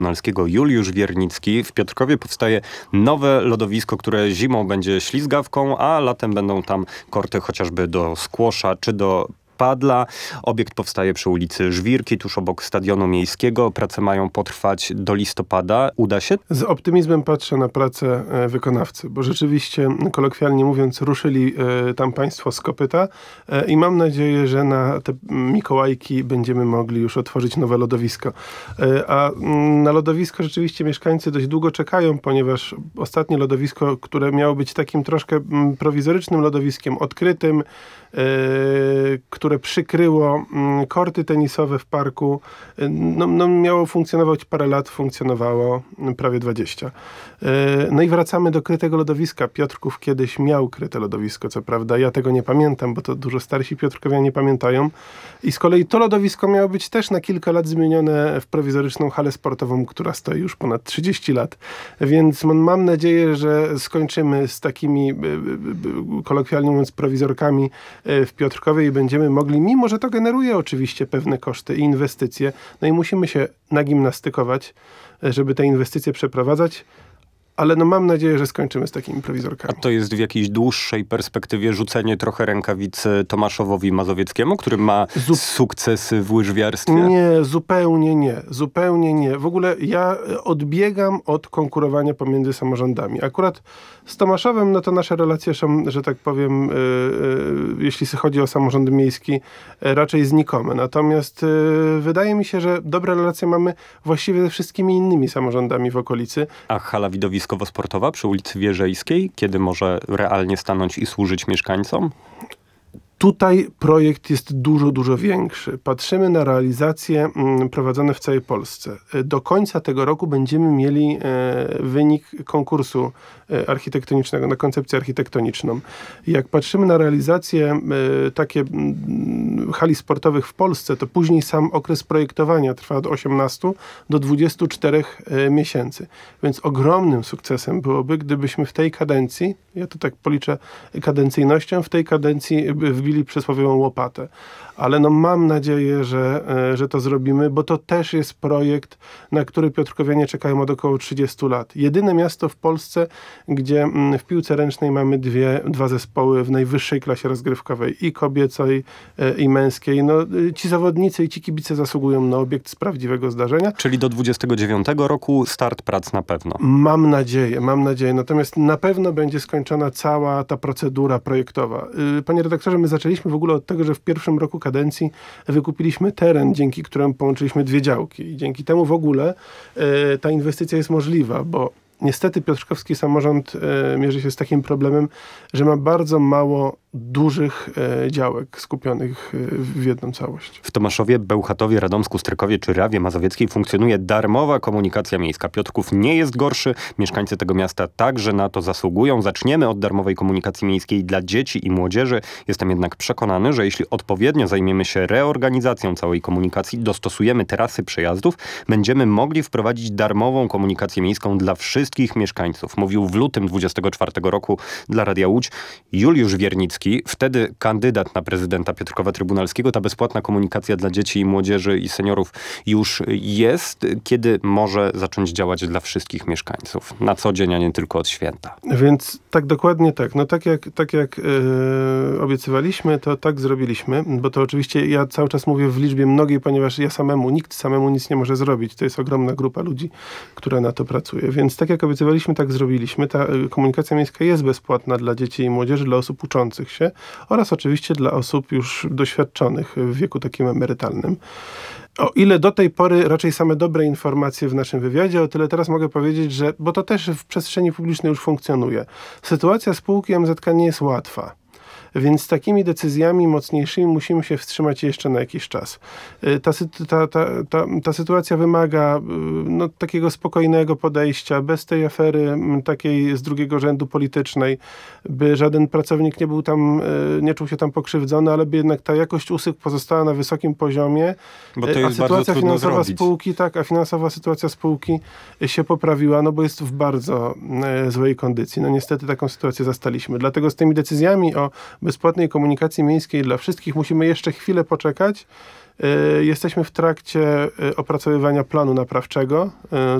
Trybunalskiego Juliusz Wiernicki. W Piotrkowie powstaje nowe lodowisko, które zimą będzie ślizgawką, a latem będą tam korty chociażby do squasha czy do padla. Obiekt powstaje przy ulicy Żwirki, tuż obok Stadionu Miejskiego. Prace mają potrwać do listopada. Uda się? Z optymizmem patrzę na pracę wykonawcy, bo rzeczywiście, kolokwialnie mówiąc, ruszyli tam państwo z kopyta i mam nadzieję, że na te Mikołajki będziemy mogli już otworzyć nowe lodowisko. A na lodowisko rzeczywiście mieszkańcy dość długo czekają, ponieważ ostatnie lodowisko, które miało być takim troszkę prowizorycznym lodowiskiem, odkrytym, które przykryło korty tenisowe w parku, miało funkcjonować parę lat, funkcjonowało prawie 20. No i wracamy do krytego lodowiska. Piotrków kiedyś miał kryte lodowisko, co prawda. Ja tego nie pamiętam, bo to dużo starsi piotrkowianie pamiętają. I z kolei to lodowisko miało być też na kilka lat zmienione w prowizoryczną halę sportową, która stoi już ponad 30 lat. Więc mam nadzieję, że skończymy z takimi, kolokwialnie mówiąc, prowizorkami w Piotrkowie i będziemy mogli, mimo że to generuje oczywiście pewne koszty i inwestycje, no i musimy się nagimnastykować, żeby te inwestycje przeprowadzać, ale mam nadzieję, że skończymy z takimi prowizorkami. A to jest w jakiejś dłuższej perspektywie rzucenie trochę rękawicy Tomaszowowi Mazowieckiemu, który ma sukcesy w łyżwiarstwie? Nie, zupełnie nie. Zupełnie nie. W ogóle ja odbiegam od konkurowania pomiędzy samorządami. Akurat z Tomaszowem, no to nasze relacje są, że tak powiem, jeśli chodzi o samorząd miejski, raczej znikome. Natomiast wydaje mi się, że dobre relacje mamy właściwie ze wszystkimi innymi samorządami w okolicy. A hala widowiskowo-sportowa przy ulicy Wierzejskiej, kiedy może realnie stanąć i służyć mieszkańcom? Tutaj projekt jest dużo, dużo większy. Patrzymy na realizacje prowadzone w całej Polsce. Do końca tego roku będziemy mieli wynik konkursu architektonicznego, na koncepcję architektoniczną. Jak patrzymy na realizację takie hali sportowych w Polsce, to później sam okres projektowania trwa od 18 do 24 miesięcy. Więc ogromnym sukcesem byłoby, gdybyśmy w tej kadencji, ja to tak policzę kadencyjnością, w tej kadencji wbili przysłowiową łopatę. Ale mam nadzieję, że to zrobimy, bo to też jest projekt, na który piotrkowianie czekają od około 30 lat. Jedyne miasto w Polsce, gdzie w piłce ręcznej mamy dwa zespoły w najwyższej klasie rozgrywkowej, i kobiecej, i męskiej. Ci zawodnicy i ci kibice zasługują na obiekt z prawdziwego zdarzenia. Czyli do 29 roku start prac na pewno. Mam nadzieję. Natomiast na pewno będzie skończona cała ta procedura projektowa. Panie redaktorze, my zaczęliśmy w ogóle od tego, że w pierwszym roku kadencji wykupiliśmy teren, dzięki któremu połączyliśmy 2 działki. I dzięki temu w ogóle ta inwestycja jest możliwa, bo niestety piotrkowski samorząd mierzy się z takim problemem, że ma bardzo mało dużych działek skupionych w jedną całość. W Tomaszowie, Bełchatowie, Radomsku, Strykowie czy Rawie Mazowieckiej funkcjonuje darmowa komunikacja miejska. Piotrków nie jest gorszy. Mieszkańcy tego miasta także na to zasługują. Zaczniemy od darmowej komunikacji miejskiej dla dzieci i młodzieży. Jestem jednak przekonany, że jeśli odpowiednio zajmiemy się reorganizacją całej komunikacji, dostosujemy trasy przejazdów, będziemy mogli wprowadzić darmową komunikację miejską dla wszystkich mieszkańców. Mówił w lutym 24 roku dla Radia Łódź Juliusz Wiernicki, wtedy kandydat na prezydenta Piotrkowa Trybunalskiego. Ta bezpłatna komunikacja dla dzieci i młodzieży i seniorów już jest. Kiedy może zacząć działać dla wszystkich mieszkańców? Na co dzień, a nie tylko od święta. Więc tak, dokładnie tak. Tak jak obiecywaliśmy, to tak zrobiliśmy, bo to oczywiście ja cały czas mówię w liczbie mnogiej, ponieważ nikt samemu nic nie może zrobić. To jest ogromna grupa ludzi, która na to pracuje. Więc tak jak obiecywaliśmy, tak zrobiliśmy. Ta komunikacja miejska jest bezpłatna dla dzieci i młodzieży, dla osób uczących się oraz oczywiście dla osób już doświadczonych w wieku takim emerytalnym. O ile do tej pory raczej same dobre informacje w naszym wywiadzie, o tyle teraz mogę powiedzieć, że, bo to też w przestrzeni publicznej już funkcjonuje, sytuacja spółki MZK nie jest łatwa. Więc z takimi decyzjami mocniejszymi musimy się wstrzymać jeszcze na jakiś czas. Ta sytuacja wymaga takiego spokojnego podejścia, bez tej afery takiej z drugiego rzędu politycznej, by żaden pracownik nie czuł się tam pokrzywdzony, ale by jednak ta jakość usług pozostała na wysokim poziomie. Bo to jest sytuacja finansowa spółki, a finansowa sytuacja spółki się poprawiła, bo jest w bardzo złej kondycji. Niestety taką sytuację zastaliśmy. Dlatego z tymi decyzjami o bezpłatnej komunikacji miejskiej dla wszystkich. Musimy jeszcze chwilę poczekać. Jesteśmy w trakcie opracowywania planu naprawczego